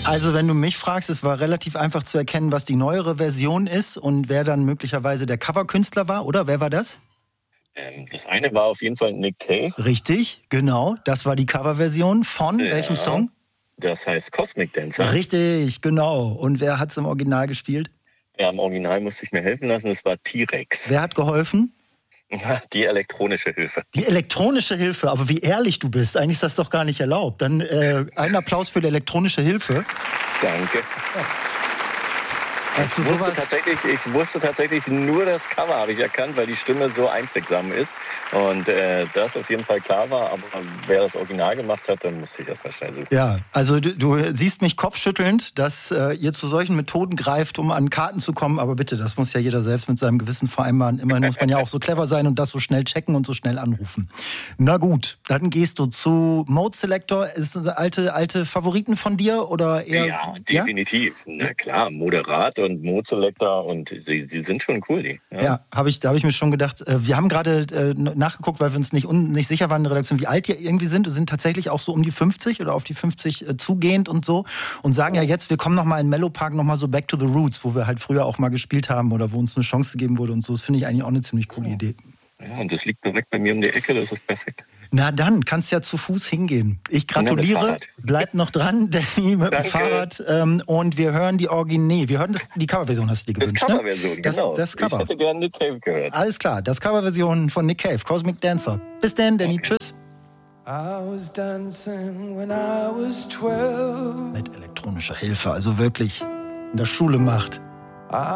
Also wenn du mich fragst, es war relativ einfach zu erkennen, was die neuere Version ist und wer dann möglicherweise der Coverkünstler war, oder? Wer war das? Das eine war auf jeden Fall Nick Cave. Richtig, genau. Das war die Coverversion von welchem Song? Das heißt Cosmic Dancer. Richtig, genau. Und wer hat es im Original gespielt? Ja, im Original musste ich mir helfen lassen, das war T-Rex. Wer hat geholfen? Die elektronische Hilfe. Die elektronische Hilfe, aber wie ehrlich du bist. Eigentlich ist das doch gar nicht erlaubt. Dann ein Applaus für die elektronische Hilfe. Danke. Ja. Ich wusste tatsächlich nur das Cover, habe ich erkannt, weil die Stimme so einprägsam ist. Und das auf jeden Fall klar war, aber wer das Original gemacht hat, dann musste ich erst mal schnell suchen. Ja, also du siehst mich kopfschüttelnd, dass ihr zu solchen Methoden greift, um an Karten zu kommen. Aber bitte, das muss ja jeder selbst mit seinem Gewissen vereinbaren. Immerhin muss man ja auch so clever sein und das so schnell checken und so schnell anrufen. Na gut, dann gehst du zu Mode Selector. Ist das alte Favoriten von dir oder eher? Ja, definitiv. Ja? Na klar, moderat und Mode Selector und sie sind schon cool, die. Ja, da habe ich mir schon gedacht. Wir haben gerade nachgeguckt, weil wir uns nicht sicher waren in der Redaktion, wie alt die irgendwie sind. Wir sind tatsächlich auch so um die 50 oder auf die 50 zugehend und so. Und sagen ja jetzt, wir kommen nochmal in Mellow Park nochmal so back to the roots, wo wir halt früher auch mal gespielt haben oder wo uns eine Chance gegeben wurde und so. Das finde ich eigentlich auch eine ziemlich coole Idee. Ja, und das liegt direkt bei mir um die Ecke, das ist perfekt. Na dann, kannst ja zu Fuß hingehen. Ich gratuliere, bleib noch dran, Danny, mit dem Fahrrad. Und wir hören die wir hören die Coverversion, hast du dir gewünscht, das Coverversion, genau. Das Cover. Ich hätte gerne Nick Cave gehört. Alles klar, das Coverversion von Nick Cave, Cosmic Dancer. Bis dann, Danny, tschüss. Mit elektronischer Hilfe, also wirklich in der Schule macht.